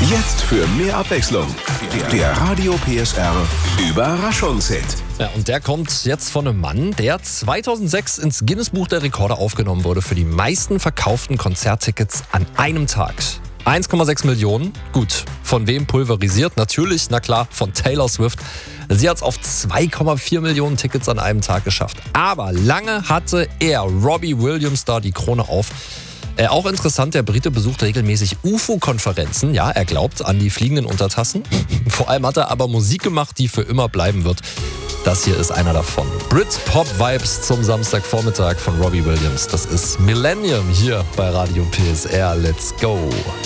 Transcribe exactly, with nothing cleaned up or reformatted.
Jetzt für mehr Abwechslung. Der Radio P S R Überraschungshit. Ja, und der kommt jetzt von einem Mann, der zweitausendsechs ins Guinness-Buch der Rekorde aufgenommen wurde für die meisten verkauften Konzerttickets an einem Tag. eins Komma sechs Millionen. Gut, von wem pulverisiert? Natürlich, na klar, von Taylor Swift. Sie hat es auf zwei Komma vier Millionen Tickets an einem Tag geschafft. Aber lange hatte er, Robbie Williams, da die Krone auf. Äh, auch interessant, der Brite besucht regelmäßig U F O-Konferenzen. Ja, er glaubt an die fliegenden Untertassen. Vor allem hat er aber Musik gemacht, die für immer bleiben wird. Das hier ist einer davon. Brit-Pop-Vibes zum Samstagvormittag von Robbie Williams. Das ist Millennium hier bei Radio P S R. Let's go!